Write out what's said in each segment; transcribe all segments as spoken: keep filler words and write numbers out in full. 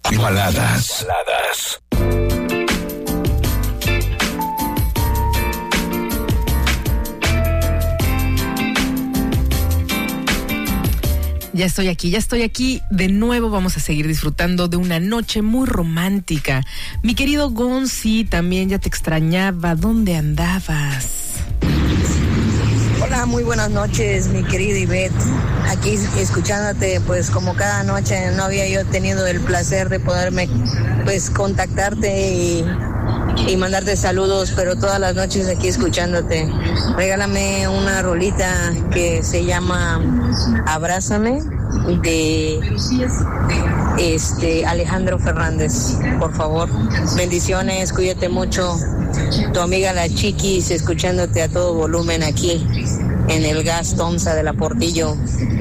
Baladas. Baladas. Ya estoy aquí, ya estoy aquí. De nuevo vamos a seguir disfrutando de una noche muy romántica. Mi querido Gonzi, también ya te extrañaba. ¿Dónde andabas? Hola, muy buenas noches, mi querida Ivette. Aquí escuchándote, pues como cada noche no había yo tenido el placer de poderme, pues, contactarte y, y mandarte saludos, pero todas las noches aquí escuchándote. Regálame una rolita que se llama Abrázame, de este Alejandro Fernández, por favor. Bendiciones, cuídate mucho. Tu amiga la Chiquis, escuchándote a todo volumen aquí en el Gas Tonsa de la Portillo.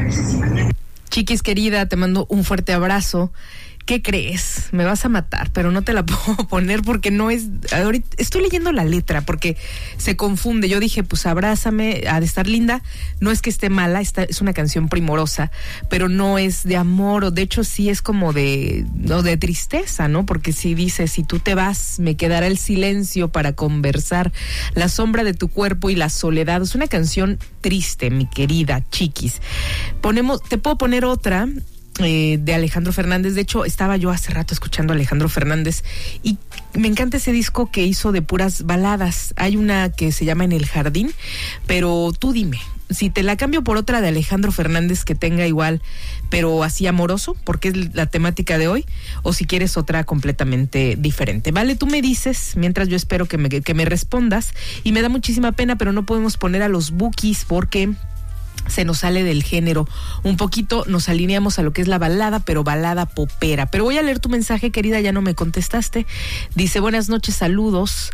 Chiquis querida, te mando un fuerte abrazo. ¿Qué crees? Me vas a matar, pero no te la puedo poner porque no es... Ahorita estoy leyendo la letra porque se confunde. Yo dije, pues abrázame, ha de estar linda. No es que esté mala, esta es una canción primorosa, pero no es de amor, o de hecho sí es como de, no, de tristeza, ¿no? Porque si dice, si tú te vas, me quedará el silencio para conversar, la sombra de tu cuerpo y la soledad. Es una canción triste, mi querida Chiquis. Ponemos, te puedo poner otra... Eh, de Alejandro Fernández. De hecho, estaba yo hace rato escuchando a Alejandro Fernández y me encanta ese disco que hizo de puras baladas. Hay una que se llama En el Jardín, pero tú dime, si te la cambio por otra de Alejandro Fernández que tenga igual, pero así amoroso, porque es la temática de hoy, o si quieres otra completamente diferente. Vale, tú me dices, mientras yo espero que me, que me respondas, y me da muchísima pena, pero no podemos poner a los Bukis porque... se nos sale del género. Un poquito nos alineamos a lo que es la balada, pero balada popera. Pero voy a leer tu mensaje, querida, ya no me contestaste. Dice, buenas noches, saludos.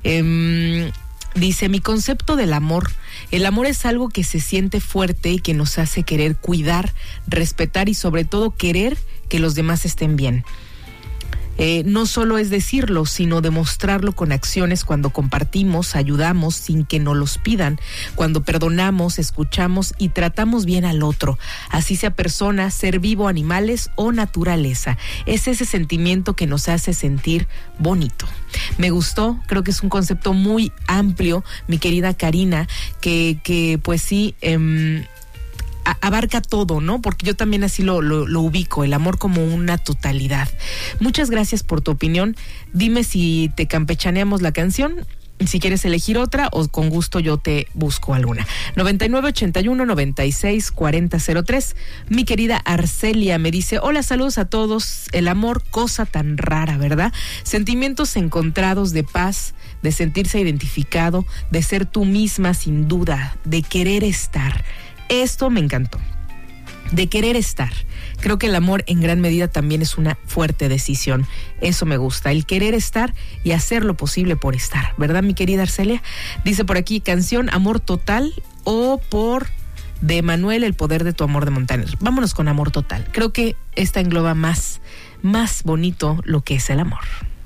Eh, dice, mi concepto del amor. El amor es algo que se siente fuerte y que nos hace querer cuidar, respetar y sobre todo querer que los demás estén bien. Eh, no solo es decirlo, sino demostrarlo con acciones cuando compartimos, ayudamos sin que nos los pidan, cuando perdonamos, escuchamos y tratamos bien al otro, así sea persona, ser vivo, animales o naturaleza. Es ese sentimiento que nos hace sentir bonito. Me gustó, creo que es un concepto muy amplio, mi querida Karina, que, que pues sí... Eh, abarca todo, ¿no? Porque yo también así lo, lo, lo ubico, el amor como una totalidad. Muchas gracias por tu opinión. Dime si te campechaneamos la canción, si quieres elegir otra o con gusto yo te busco alguna. noventa y nueve ochenta y uno noventa y seis cuarenta cero tres. Mi querida Arcelia me dice, hola, saludos a todos. El amor, cosa tan rara, ¿verdad? Sentimientos encontrados de paz, de sentirse identificado, de ser tú misma sin duda, de querer estar. Esto me encantó, de querer estar. Creo que el amor en gran medida también es una fuerte decisión. Eso me gusta, el querer estar y hacer lo posible por estar, ¿verdad, mi querida Arcelia? Dice por aquí, canción Amor Total o por de Manuel, El Poder de tu Amor de Montaner. Vámonos con Amor Total. Creo que esta engloba más, más bonito lo que es el amor.